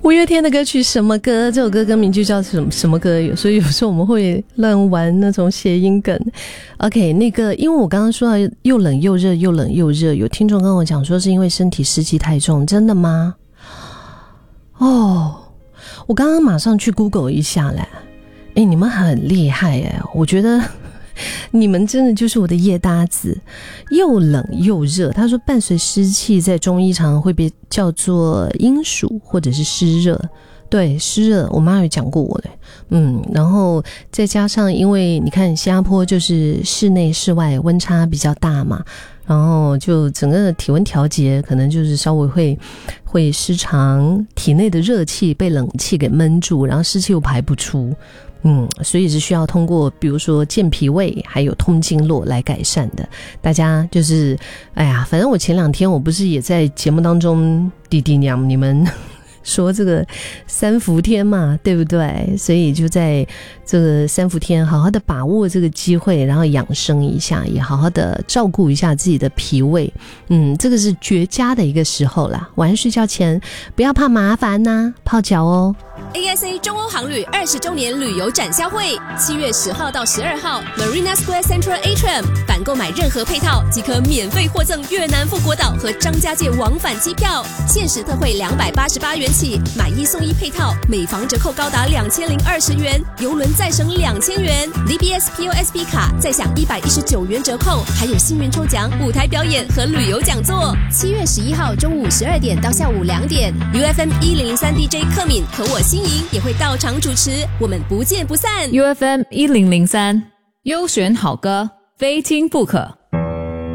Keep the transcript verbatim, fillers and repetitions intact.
五月天的歌曲什么歌？这首歌歌名就叫什么什么歌，所以有时候我们会乱玩那种谐音梗。OK， 那个因为我刚刚说到又冷又热，又冷又热，有听众跟我讲说是因为身体湿气太重，真的吗？哦，我刚刚马上去 Google 一下嘞。诶，你们很厉害耶，我觉得你们真的就是我的夜搭子，又冷又热。他说伴随湿气在中医常会被叫做阴暑或者是湿热，对，湿热我妈有讲过我嘞。嗯，然后再加上因为你看新加坡就是室内室外温差比较大嘛，然后就整个体温调节可能就是稍微会会失常，体内的热气被冷气给闷住，然后湿气又排不出。嗯，所以是需要通过比如说健脾胃还有通经络来改善的。大家就是哎呀，反正我前两天我不是也在节目当中弟弟娘你们说这个三伏天嘛，对不对？所以就在这个三伏天好好的把握这个机会，然后养生一下，也好好的照顾一下自己的脾胃。嗯，这个是绝佳的一个时候啦。晚上睡觉前不要怕麻烦呐、啊，泡脚哦。 A S A 中欧航旅二十周年旅游展销会，七月十号到十二号 Marina Square Central Atrium， 凡购买任何配套即可免费获赠越南富国岛和张家界往返机票，限时特惠两百八十八元起，买一送一配套，每房折扣高达两千零二十元，邮轮再省两千元 ，D B S P O S B 卡再享一百一十九元折扣，还有幸运抽奖、舞台表演和旅游讲座。七月十一号中午十二点到下午两点 ，U F M 一零零三 D J 克敏和我心莹也会到场主持，我们不见不散。 U F M 一零零三优选好歌，非听不可。